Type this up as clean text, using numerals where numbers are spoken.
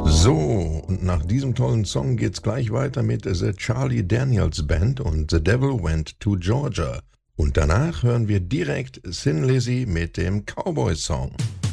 So, und nach diesem tollen Song geht's gleich weiter mit The Charlie Daniels Band und The Devil Went to Georgia. Und danach hören wir direkt Thin Lizzy mit dem Cowboy-Song.